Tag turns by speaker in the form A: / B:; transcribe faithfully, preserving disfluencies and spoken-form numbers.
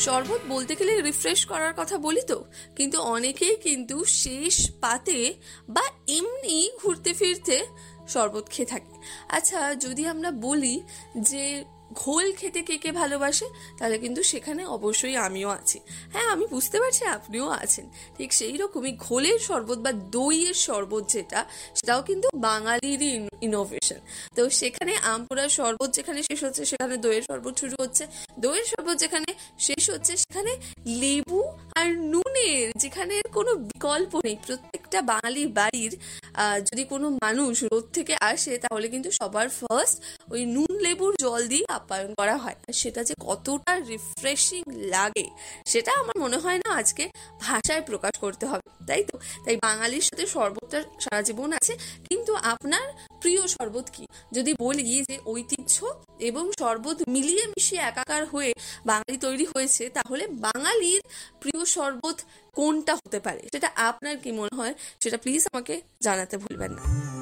A: শরবত বলতে গেলে রিফ্রেশ করার কথা বলি তো, কিন্তু অনেকেই কিন্তু শেষ পাতে বা এমনি ঘুরতে ফিরতে শরবত খেয়ে থাকে। আচ্ছা, যদি আমরা বলি যে ঘোল খেতে কে কে ভালোবাসে, তাহলে কিন্তু সেখানে অবশ্যই আমিও আছি। হ্যাঁ, আমি বুঝতে পারছি আপনিও আছেন। ঠিক সেই রকমই ঘোলের শরবত বা দইয়ের শরবত যেটা, সেটাও কিন্তু বাঙালিরই ইনোভেশন। তো সেখানে আমপুরার শরবত যেখানে শেষ হচ্ছে সেখানে দইয়ের শরবত শুরু হচ্ছে, দইয়ের শরবত যেখানে শেষ হচ্ছে সেখানে লেবু আর নুনের যেখানে কোনো বিকল্প নেই। প্রত্যেকটা বাঙালি বাড়ির আহ যদি কোনো মানুষ রোদ থেকে আসে, তাহলে কিন্তু সবার ফার্স্ট ওই নুন লেবুর জল দিয়ে আপ্যায়ন করা হয়। আর সেটা যে কতটা রিফ্রেশিং লাগে, সেটা আমার মনে হয় না আজকে ভাষায় প্রকাশ করতে হবে, তাই তো? তাই বাঙালির সাথে শরবতটা সারা জীবন আছে। কিন্তু আপনার প্রিয় শরবত কি? যদি বলি যে ঐতিহ্য এবং শরবত মিলিয়ে মিশিয়ে একাকার হয়ে বাঙালি তৈরি হয়েছে, তাহলে বাঙালির প্রিয় শরবত কোনটা হতে পারে, সেটা আপনার কি মনে হয়, সেটা প্লিজ আমাকে জানাতে ভুলবেন না।